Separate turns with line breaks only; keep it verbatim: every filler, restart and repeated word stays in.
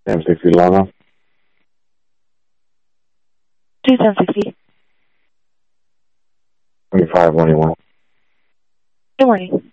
M sixty Lama.
two seven sixty.
twenty-five one one.
Good morning.